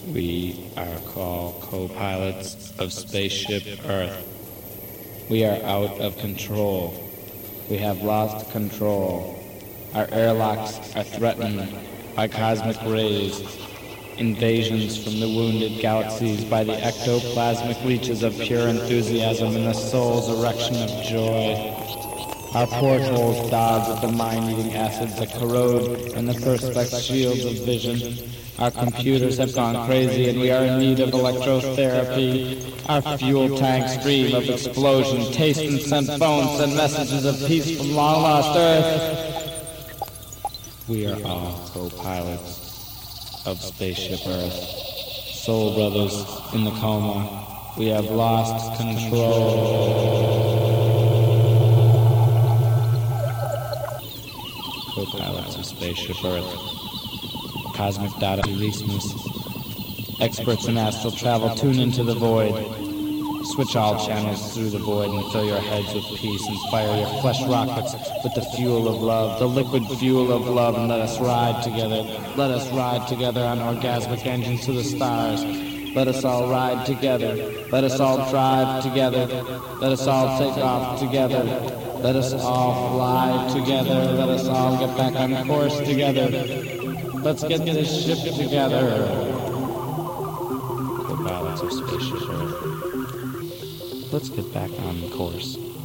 We are called co-pilots of Spaceship Earth. We are out of control. We have lost control. Our airlocks are threatened by cosmic rays, invasions from the wounded galaxies by the ectoplasmic reaches of pure enthusiasm and the soul's erection of joy. Our portholes dodge with the mind-eating acids that corrode and the perspex shields of vision. Our computers have gone crazy and we are in need of electrotherapy. Our fuel tanks scream of explosion, taste and scent phones send messages of peace from long-lost Earth. We are all co-pilots of Spaceship Earth. Soul brothers in the coma. We have lost control. Co-pilots of Spaceship Earth. Cosmic data releases. Experts in astral travel tune into the void. Switch all channels through the void and fill your heads with peace and fire your flesh rockets with the fuel of love, the liquid fuel of love, and let us ride together. Let us ride together on orgasmic engines to the stars. Let us all ride together. Let us all drive together. Let us all take off together. Let us all fly together. Let us all get back on course together. Let's get this ship together. Co-pilots of Spaceship Earth. Let's get back on course.